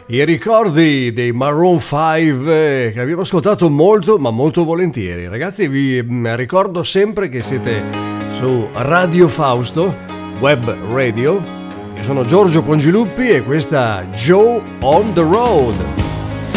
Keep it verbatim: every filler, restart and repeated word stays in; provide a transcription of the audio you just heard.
I ricordi dei Maroon cinque eh, che abbiamo ascoltato molto, ma molto volentieri. Ragazzi, vi mm, ricordo sempre che siete su Radio Fausto, Web Radio. Io sono Giorgio Pongiluppi e questa Joe on the Road.